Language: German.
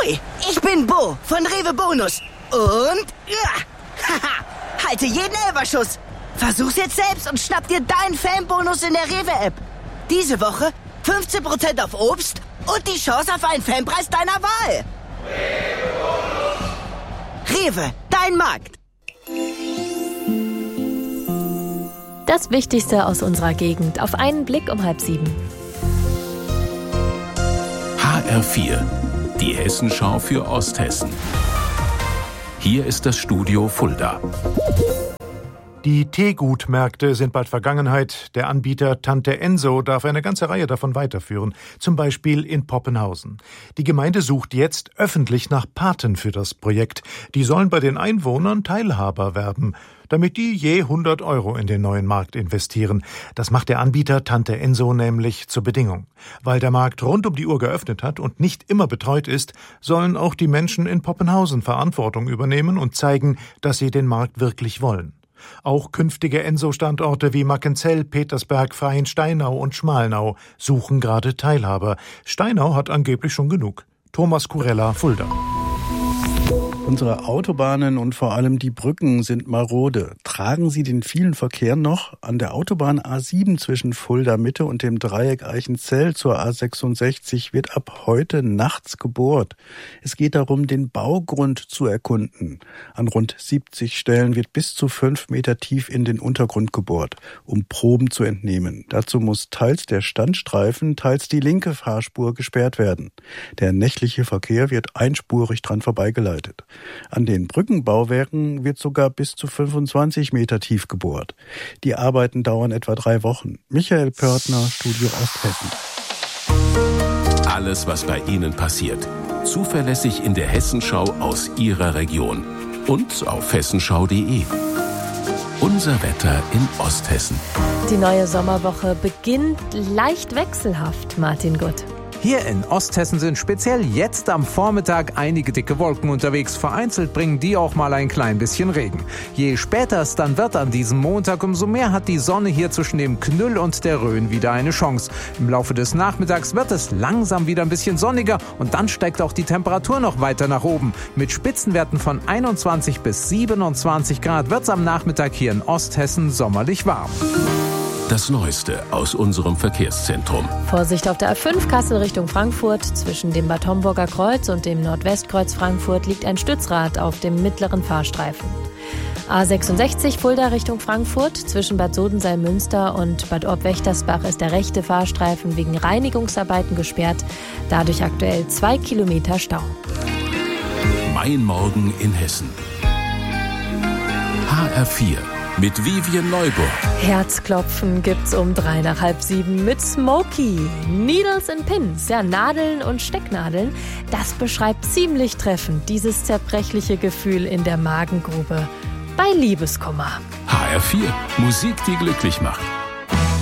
Hi, ich bin Bo von Rewe Bonus. Und halte jeden Elferschuss. Versuch's jetzt selbst und schnapp dir deinen Fanbonus in der Rewe-App. Diese Woche 15% auf Obst und die Chance auf einen Fanpreis deiner Wahl. Rewe, dein Markt. Das Wichtigste aus unserer Gegend auf einen Blick um 6:30. HR4, die Hessenschau für Osthessen. Hier ist das Studio Fulda. Die Teegutmärkte sind bald Vergangenheit. Der Anbieter Tante Enso darf eine ganze Reihe davon weiterführen, zum Beispiel in Poppenhausen. Die Gemeinde sucht jetzt öffentlich nach Paten für das Projekt. Die sollen bei den Einwohnern Teilhaber werben, damit die je 100 € in den neuen Markt investieren. Das macht der Anbieter Tante Enso nämlich zur Bedingung. Weil der Markt rund um die Uhr geöffnet hat und nicht immer betreut ist, sollen auch die Menschen in Poppenhausen Verantwortung übernehmen und zeigen, dass sie den Markt wirklich wollen. Auch künftige Enso-Standorte wie Mackenzell, Petersberg, Freien-Steinau und Schmalnau suchen gerade Teilhaber. Steinau hat angeblich schon genug. Thomas Kurella, Fulda. Unsere Autobahnen und vor allem die Brücken sind marode. Tragen sie den vielen Verkehr noch? An der Autobahn A7 zwischen Fulda Mitte und dem Dreieck Eichenzell zur A66 wird ab heute nachts gebohrt. Es geht darum, den Baugrund zu erkunden. An rund 70 Stellen wird bis zu 5 Meter tief in den Untergrund gebohrt, um Proben zu entnehmen. Dazu muss teils der Standstreifen, teils die linke Fahrspur gesperrt werden. Der nächtliche Verkehr wird einspurig dran vorbeigeleitet. An den Brückenbauwerken wird sogar bis zu 25 Meter tief gebohrt. Die Arbeiten dauern etwa 3 Wochen. Michael Pörtner, Studio Osthessen. Alles, was bei Ihnen passiert. Zuverlässig in der Hessenschau aus Ihrer Region. Und auf hessenschau.de. Unser Wetter in Osthessen. Die neue Sommerwoche beginnt leicht wechselhaft, Martin Gutt. Hier in Osthessen sind speziell jetzt am Vormittag einige dicke Wolken unterwegs. Vereinzelt bringen die auch mal ein klein bisschen Regen. Je später es dann wird an diesem Montag, umso mehr hat die Sonne hier zwischen dem Knüll und der Rhön wieder eine Chance. Im Laufe des Nachmittags wird es langsam wieder ein bisschen sonniger und dann steigt auch die Temperatur noch weiter nach oben. Mit Spitzenwerten von 21 bis 27 Grad wird es am Nachmittag hier in Osthessen sommerlich warm. Das Neueste aus unserem Verkehrszentrum. Vorsicht auf der A5 Kassel Richtung Frankfurt. Zwischen dem Bad Homburger Kreuz und dem Nordwestkreuz Frankfurt liegt ein Stützrad auf dem mittleren Fahrstreifen. A66 Fulda Richtung Frankfurt. Zwischen Bad Sodenseil-Münster und Bad Orb-Wächtersbach ist der rechte Fahrstreifen wegen Reinigungsarbeiten gesperrt. Dadurch aktuell 2 Kilometer Stau. Mein Morgen in Hessen. HR4. Mit Vivian Neuburg. Herzklopfen gibt's um 6:03 mit Smokey. Needles and Pins, ja, Nadeln und Stecknadeln. Das beschreibt ziemlich treffend dieses zerbrechliche Gefühl in der Magengrube bei Liebeskummer. HR4. Musik, die glücklich macht.